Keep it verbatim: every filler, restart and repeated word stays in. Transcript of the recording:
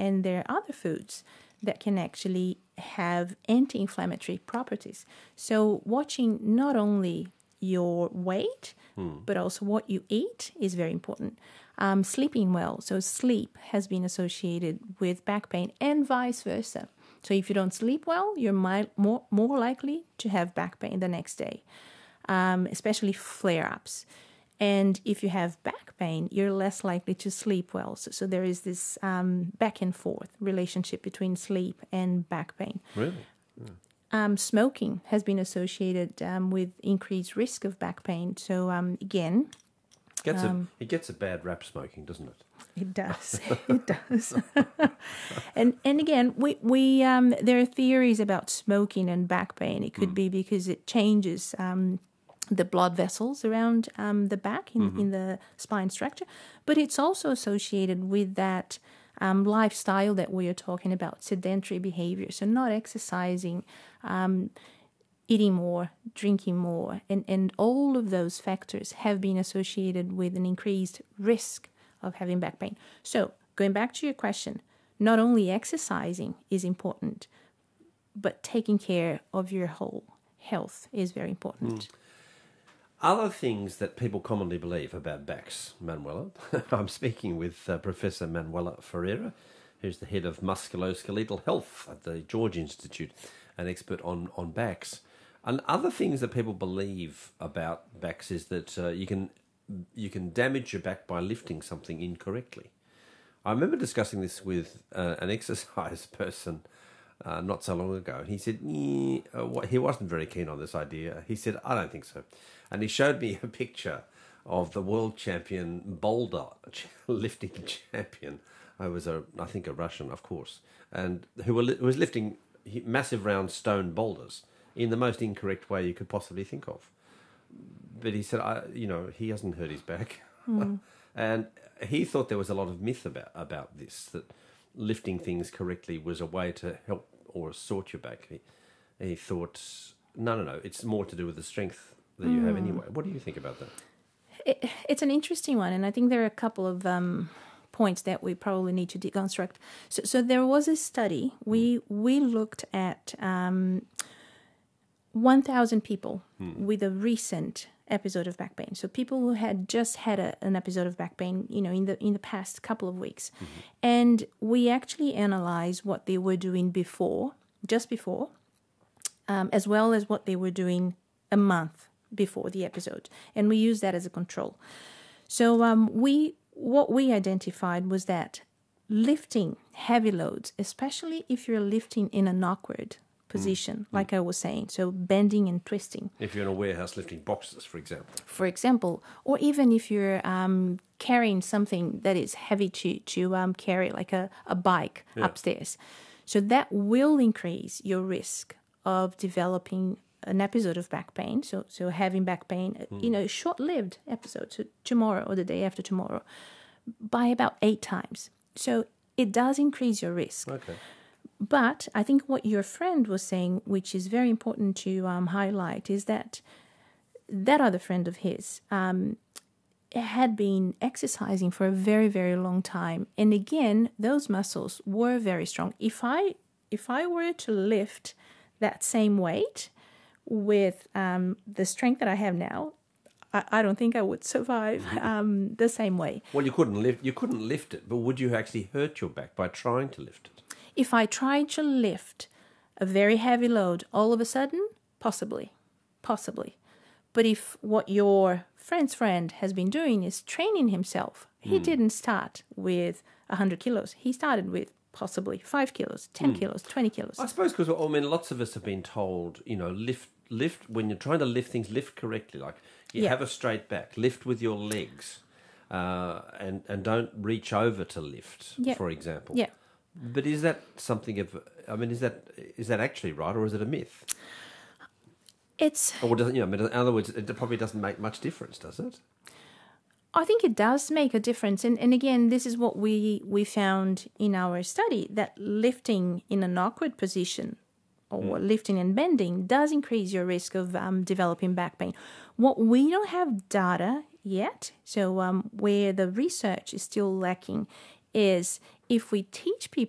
and there are other foods that can actually have anti-inflammatory properties. So watching not only your weight, Hmm. but also what you eat is very important. Um, sleeping well. So sleep has been associated with back pain and vice versa. So if you don't sleep well, you're mi- more, more likely to have back pain the next day, um, especially flare-ups. And if you have back pain, you're less likely to sleep well. So, so there is this um, back and forth relationship between sleep and back pain. Really? Um, smoking has been associated um, with increased risk of back pain. So um, again, Gets Um, a, it gets a bad rap smoking, doesn't it? it does. It does. and and again, we we um, there are theories about smoking and back pain. It could be because it changes um, the blood vessels around um, the back in, in the spine structure, but it's also associated with that um, lifestyle that we are talking about, sedentary behavior. So not exercising, um, eating more, drinking more, and, and all of those factors have been associated with an increased risk of having back pain. So going back to your question, not only exercising is important, but taking care of your whole health is very important. Other things that people commonly believe about backs, Manuela. I'm speaking with uh, Professor Manuela Ferreira, who's the head of musculoskeletal health at the George Institute, an expert on, on backs. And other things that people believe about backs is that uh, you can you can damage your back by lifting something incorrectly. I remember discussing this with uh, an exercise person uh, not so long ago. He said "Nee," uh, what, he wasn't very keen on this idea. He said, I don't think so. And he showed me a picture of the world champion boulder lifting champion. I was a, I think a Russian, of course, and who, were, who was lifting massive round stone boulders in the most incorrect way you could possibly think of. But he said, I, you know, he hasn't hurt his back. Mm. And he thought there was a lot of myth about, about this, that lifting things correctly was a way to help or sort your back. He, he thought, no, no, no, it's more to do with the strength that you Mm. have anyway. What do you think about that? It, it's an interesting one, and I think there are a couple of um, points that we probably need to deconstruct. So, so there was a study. We we looked at um, one thousand people Hmm. with a recent episode of back pain. So people who had just had a, an episode of back pain, you know, in the in the past couple of weeks, Mm-hmm. and we actually analyzed what they were doing before, just before, um, as well as what they were doing a month before the episode, and we used that as a control. So um, we what we identified was that lifting heavy loads, especially if you're lifting in an awkward position, Mm. like I was saying, so bending and twisting, If you're in a warehouse lifting boxes, for example. for example, or even if you're um, carrying something that is heavy to to um, carry, like a, a bike Yeah. upstairs. So that will increase your risk of developing an episode of back pain. So so having back pain, you know, short-lived episode, so tomorrow or the day after tomorrow, by about eight times. So it does increase your risk. Okay. But I think what your friend was saying, which is very important to um, highlight, is that that other friend of his um, had been exercising for a very, very long time. And again, those muscles were very strong. If I if I were to lift that same weight with um, the strength that I have now, I, I don't think I would survive um, the same way. Well, you couldn't lift. You couldn't lift it, but would you actually hurt your back by trying to lift it? If I tried to lift a very heavy load all of a sudden, possibly, possibly. But if what your friend's friend has been doing is training himself, he Mm. didn't start with one hundred kilos. He started with possibly five kilos, ten Mm. kilos, twenty kilos. I suppose because I mean, lots of us have been told, you know, lift, lift when you're trying to lift things, lift correctly. Like you Yeah. have a straight back, lift with your legs, uh, and and don't reach over to lift, Yeah. for example. Yeah. But is that something of? I mean, is that is that actually right, or is it a myth? It's. Or doesn't you know? I mean, in other words, it probably doesn't make much difference, does it? I think it does make a difference. And, and again, this is what we, we found in our study, that lifting in an awkward position or Mm. lifting and bending does increase your risk of um, developing back pain. What we don't have data yet, so um, where the research is still lacking, is if we teach people